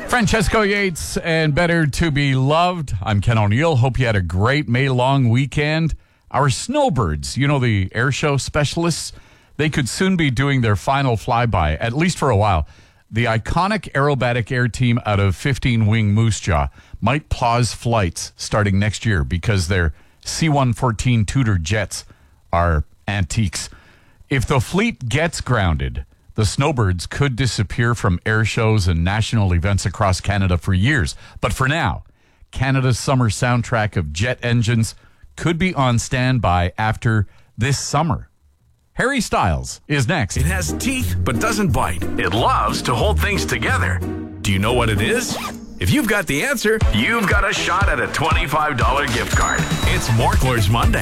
Francesco Yates and Better to Be Loved. I'm Ken O'Neill. Hope you had a great May-long weekend. Our snowbirds, the air show specialists, they could soon be doing their final flyby, at least for a while. The iconic aerobatic air team out of 15-wing Moose Jaw might pause flights starting next year because their C-114 Tudor jets are antiques. If the fleet gets grounded, the snowbirds could disappear from air shows and national events across Canada for years. But for now, Canada's summer soundtrack of jet engines could be on standby after this summer. Harry Styles is next. It has teeth but doesn't bite. It loves to hold things together. Do you know what it is? If you've got the answer, you've got a shot at a $25 gift card. It's Morklers Monday.